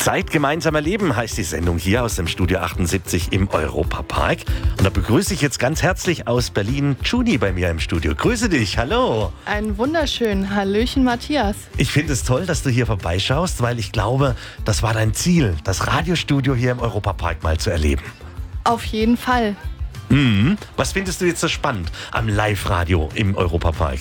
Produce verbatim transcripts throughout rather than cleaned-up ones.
Zeit gemeinsam erleben heißt die Sendung hier aus dem Studio achtundsiebzig im Europapark. Und da begrüße ich jetzt ganz herzlich aus Berlin Juni bei mir im Studio. Grüße dich, hallo. Einen wunderschönen Hallöchen, Matthias. Ich finde es toll, dass du hier vorbeischaust, weil ich glaube, das war dein Ziel, das Radiostudio hier im Europapark mal zu erleben. Auf jeden Fall. Mhm. Was findest du jetzt so spannend am Live-Radio im Europapark?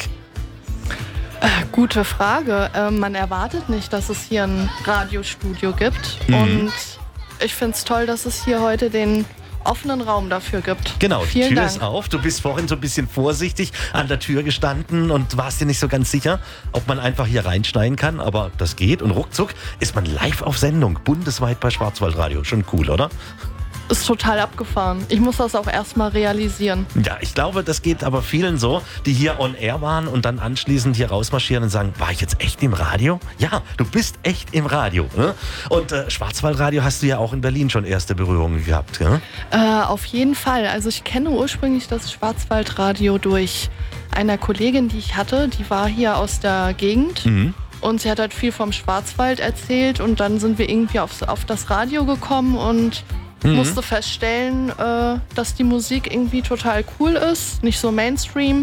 Äh, gute Frage. Äh, man erwartet nicht, dass es hier ein Radiostudio gibt. Mhm. Und ich finde es toll, dass es hier heute den offenen Raum dafür gibt. Genau, Vielen die Tür Dank. ist auf. Du bist vorhin so ein bisschen vorsichtig an der Tür gestanden und warst dir nicht so ganz sicher, ob man einfach hier reinschneiden kann. Aber das geht und ruckzuck ist man live auf Sendung, bundesweit bei Schwarzwaldradio. Schon cool, oder? Ist total abgefahren. Ich muss das auch erstmal realisieren. Ja, ich glaube, das geht aber vielen so, die hier on air waren und dann anschließend hier rausmarschieren und sagen, war ich jetzt echt im Radio? Ja, du bist echt im Radio. Ne? Und äh, Schwarzwaldradio hast du ja auch in Berlin schon erste Berührungen gehabt. Ja? Äh, auf jeden Fall. Also ich kenne ursprünglich das Schwarzwaldradio durch eine Kollegin, die ich hatte. Die war hier aus der Gegend. Mhm. Und sie hat halt viel vom Schwarzwald erzählt. Und dann sind wir irgendwie auf, auf das Radio gekommen und Mhm. musste feststellen, äh, dass die Musik irgendwie total cool ist, nicht so Mainstream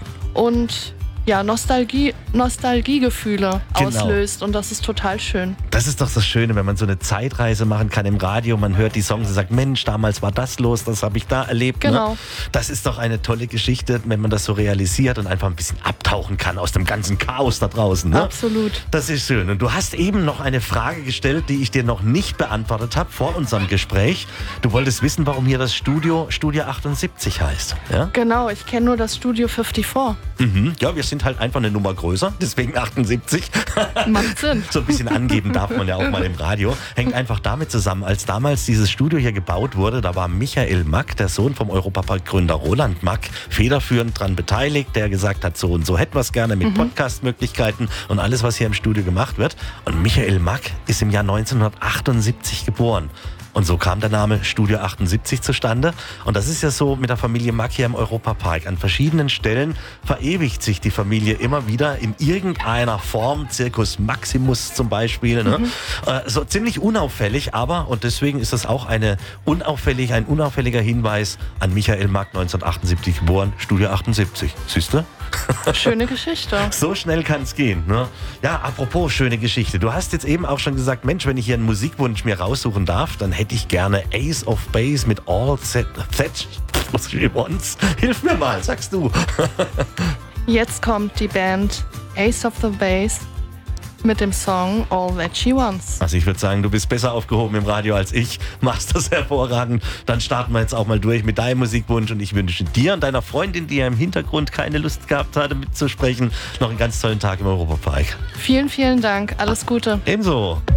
und ja, Nostalgie, Nostalgiegefühle Genau. auslöst und das ist total schön. Das ist doch das Schöne, wenn man so eine Zeitreise machen kann im Radio. Man hört die Songs und sagt, Mensch, damals war das los, das habe ich da erlebt. Genau. Ne? Das ist doch eine tolle Geschichte, wenn man das so realisiert und einfach ein bisschen abtauchen kann aus dem ganzen Chaos da draußen. Ne? Absolut. Das ist schön. Und du hast eben noch eine Frage gestellt, die ich dir noch nicht beantwortet habe vor unserem Gespräch. Du wolltest wissen, warum hier das Studio Studio achtundsiebzig heißt. Ja? Genau, ich kenne nur das Studio vierundfünfzig. Mhm. Ja, wir sind halt einfach eine Nummer größer, deswegen achtundsiebzig. Macht Sinn. So ein bisschen angeben darf man ja auch mal im Radio. Hängt einfach damit zusammen, als damals dieses Studio hier gebaut wurde, da war Michael Mack, der Sohn vom Europapark-Gründer Roland Mack, federführend dran beteiligt, der gesagt hat, so und so hätten wir es gerne mit mhm. Podcast-Möglichkeiten und alles, was hier im Studio gemacht wird. Und Michael Mack ist im Jahr neunzehnhundertachtundsiebzig geboren. Und so kam der Name Studio achtundsiebzig zustande. Und das ist ja so mit der Familie Mack hier im Europapark. An verschiedenen Stellen verewigt sich die Familie immer wieder in irgendeiner Form. Circus Maximus zum Beispiel. Ne? Mhm. Äh, so ziemlich unauffällig, aber, und deswegen ist das auch eine unauffällig, ein unauffälliger Hinweis an Michael Mack, neunzehnhundertachtundsiebzig geboren, Studio achtundsiebzig. Siehst du? Schöne Geschichte. So schnell kann es gehen. Ne? Ja, apropos schöne Geschichte. Du hast jetzt eben auch schon gesagt, Mensch, wenn ich hier einen Musikwunsch mir raussuchen darf, dann hätte ich gerne Ace of Base mit All That She Wants. Hilf mir mal, sagst du. Jetzt kommt die Band Ace of the Base mit dem Song All That She Wants. Also ich würde sagen, du bist besser aufgehoben im Radio als ich, machst das hervorragend. Dann starten wir jetzt auch mal durch mit deinem Musikwunsch und ich wünsche dir und deiner Freundin, die ja im Hintergrund keine Lust gehabt hatte mitzusprechen, noch einen ganz tollen Tag im Europapark. Vielen, vielen Dank. Alles Gute. Ebenso.